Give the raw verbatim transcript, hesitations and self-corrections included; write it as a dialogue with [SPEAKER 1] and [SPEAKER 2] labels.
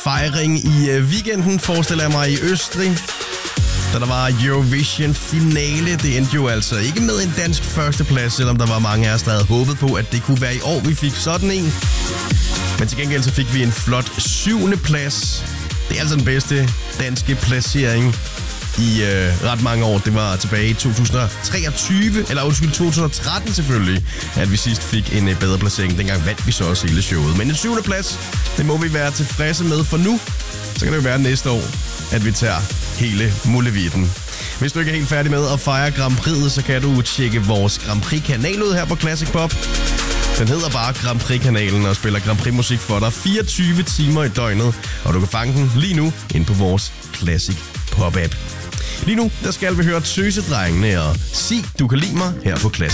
[SPEAKER 1] fejring i øh, weekenden, forestiller jeg mig, i Østrig. Da der var Eurovision-finale, det endte jo altså ikke med en dansk førsteplads, selvom der var mange af os, der havde håbet på, at det kunne være i år, vi fik sådan en. Men til gengæld så fik vi en flot syvende plads. Det er altså den bedste danske placering i øh, ret mange år. Det var tilbage i to tusind og treogtyve, eller undskyld, to tusind og tretten selvfølgelig, at vi sidst fik en øh, bedre placering. Dengang vandt vi så også hele showet. Men en syvende plads, det må vi være tilfredse med for nu. Så kan det jo være næste år, at vi tager hele mulevitten. Hvis du ikke er helt færdig med at fejre Grand Prix'et, så kan du tjekke vores Grand Prix-kanal ud her på Classic Pop. Den hedder bare Grand Prix-kanalen og spiller Grand Prix-musik for dig fireogtyve timer i døgnet. Og du kan fange den lige nu ind på vores Classic Pop-app. Lige nu, der skal vi høre Tøsedrengene og Sig, du kan lide mig her på Classic.